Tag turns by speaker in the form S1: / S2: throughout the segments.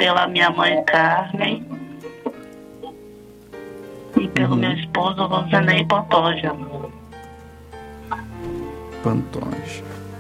S1: pela minha mãe Carmen e pelo meu esposo Lucianei Pantoja.
S2: Pantoja.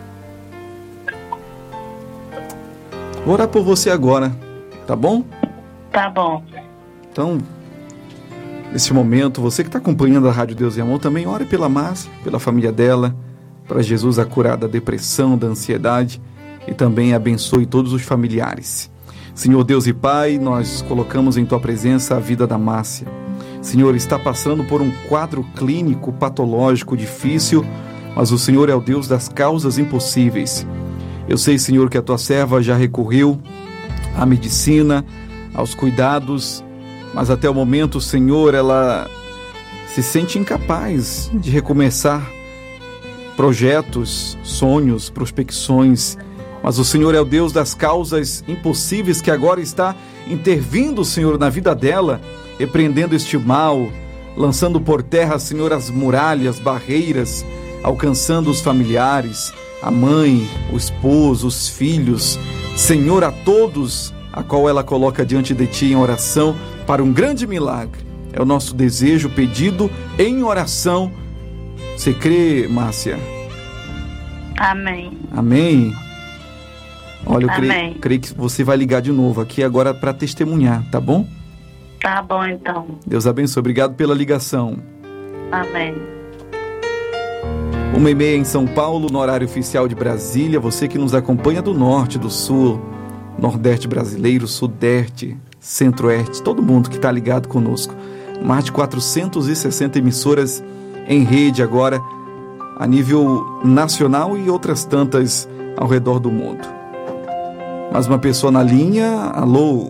S2: Vou orar por você agora, tá bom?
S1: Tá bom.
S2: Então, nesse momento, você que está acompanhando a Rádio Deus e Amor, também ore pela Márcia, pela família dela, para Jesus a curar da depressão, da ansiedade, e também abençoe todos os familiares. Senhor Deus e Pai, nós colocamos em Tua presença a vida da Márcia. Senhor, está passando por um quadro clínico, patológico, difícil, mas o Senhor é o Deus das causas impossíveis. Eu sei, Senhor, que a Tua serva já recorreu à medicina, aos cuidados, mas até o momento, Senhor, ela se sente incapaz de recomeçar projetos, sonhos, prospecções, mas o Senhor é o Deus das causas impossíveis que agora está intervindo, Senhor, na vida dela, repreendendo este mal, lançando por terra, Senhor, as muralhas, barreiras, alcançando os familiares, a mãe, o esposo, os filhos, Senhor, a todos a qual ela coloca diante de Ti em oração para um grande milagre. É o nosso desejo, pedido em oração. Você crê, Márcia?
S1: Amém.
S2: Amém? Olha, eu
S1: Amém.
S2: creio que você vai ligar de novo aqui agora para testemunhar, tá bom?
S1: Tá bom, então.
S2: Deus abençoe. Obrigado pela ligação.
S1: Amém.
S2: 1h30 em São Paulo, no horário oficial de Brasília. Você que nos acompanha do norte, do sul, nordeste brasileiro, sudeste, centro-oeste, todo mundo que está ligado conosco. Mais de 460 emissoras em rede agora, a nível nacional e outras tantas ao redor do mundo. Mais uma pessoa na linha. Alô?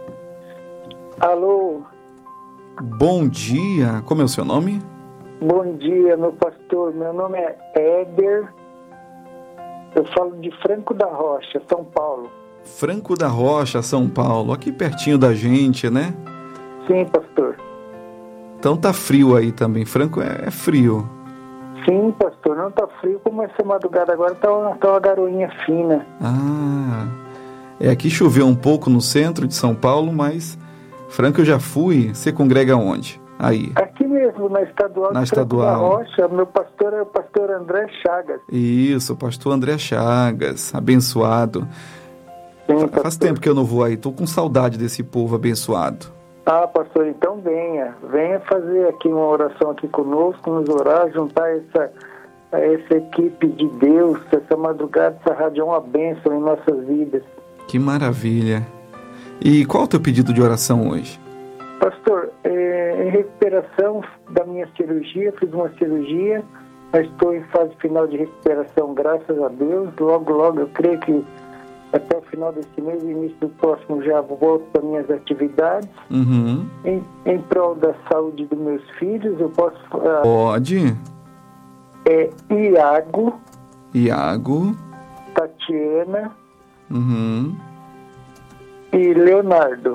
S3: Alô?
S2: Bom dia. Como é o seu nome?
S3: Bom dia, meu pastor. Meu nome é Éder. Eu falo de Franco da Rocha, São Paulo.
S2: Franco da Rocha, São Paulo. Aqui pertinho da gente, né?
S3: Sim, pastor.
S2: Então tá frio aí também. Franco é frio.
S3: Sim, pastor. Não tá frio como essa madrugada agora. Tá uma garoinha fina.
S2: Ah, aqui choveu um pouco no centro de São Paulo, mas Franco eu já fui. Você congrega onde? Aí.
S3: Aqui mesmo, na Estadual.
S2: Na
S3: de
S2: Estadual.
S3: Franco da Rocha. Meu pastor é o pastor André Chagas.
S2: Isso, o pastor André Chagas. Abençoado.
S3: Sim,
S2: Faz tempo que eu não vou aí. Tô com saudade desse povo abençoado.
S3: Ah, pastor, então venha. Venha fazer aqui uma oração aqui conosco, nos orar, juntar essa equipe de Deus, essa madrugada, essa rádio é uma bênção em nossas vidas.
S2: Que maravilha. E qual é o teu pedido de oração hoje?
S3: Pastor, em recuperação da minha cirurgia, fiz uma cirurgia, mas estou em fase final de recuperação, graças a Deus. Logo, eu creio que até o final desse mês, início do próximo, já volto para minhas atividades.
S2: Uhum.
S3: Em prol da saúde dos meus filhos, eu posso...
S2: Pode. Iago.
S3: Tatiana.
S2: Uhum.
S3: E Leonardo.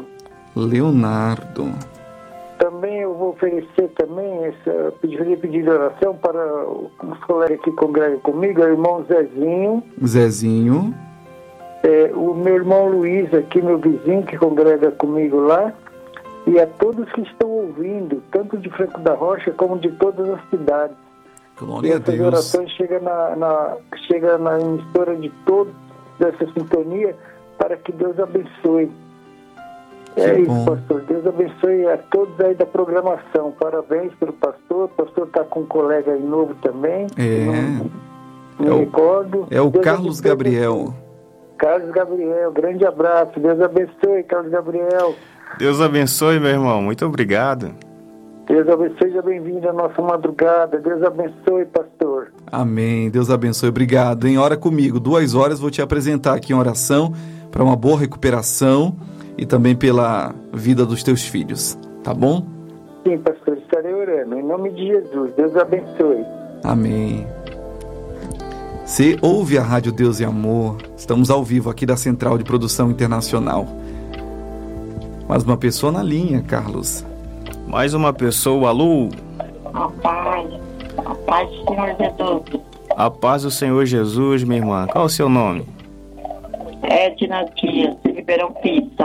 S3: Também eu vou oferecer também pedir oração para os colegas que congregam comigo, o irmão Zezinho. O meu irmão Luiz aqui, meu vizinho que congrega comigo lá, e a todos que estão ouvindo, tanto de Franco da Rocha como de todas as cidades.
S2: Glória a Deus.
S3: Essas orações chega na emissora de todos dessa sintonia para que Deus abençoe. Isso, pastor. Deus abençoe a todos aí da programação. Parabéns pelo pastor. O pastor está com um colega aí novo também. Não recordo.
S2: É o
S3: Deus
S2: Carlos Gabriel.
S3: Carlos Gabriel, grande abraço. Deus abençoe, Carlos Gabriel.
S4: Deus abençoe, meu irmão. Muito obrigado.
S3: Deus abençoe, seja bem-vindo à nossa madrugada. Deus abençoe, pastor.
S2: Amém. Deus abençoe. Obrigado. Ora comigo. 2 horas vou te apresentar aqui em oração para uma boa recuperação e também pela vida dos teus filhos. Tá bom?
S3: Sim, pastor. Estarei orando. Em nome de Jesus. Deus abençoe.
S2: Amém. Você ouve a Rádio Deus e Amor. Estamos ao vivo aqui da Central de Produção Internacional. Mais uma pessoa na linha, Carlos.
S4: Mais uma pessoa, alô?
S1: A paz do Senhor Jesus.
S4: A paz do Senhor Jesus, minha irmã. Qual é o seu nome?
S1: Edna Dias, de Ribeirão Pires.